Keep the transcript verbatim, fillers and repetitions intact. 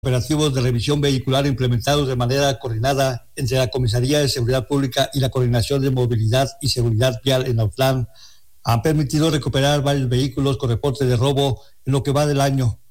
Operativos de revisión vehicular implementados de manera coordinada entre la Comisaría de Seguridad Pública y la Coordinación de Movilidad y Seguridad Vial en Autlán han permitido recuperar varios vehículos con reportes de robo en lo que va del año.